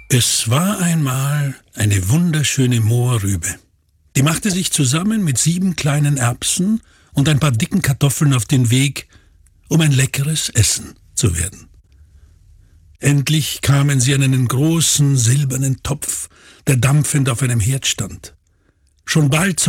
Es war einmal eine wunderschöne Mohrrübe. Die machte sich zusammen mit 7 kleinen Erbsen und ein paar dicken Kartoffeln auf den Weg, um ein leckeres Essen zu werden. Endlich kamen sie an einen großen silbernen Topf, der dampfend auf einem Herd stand. Schon bald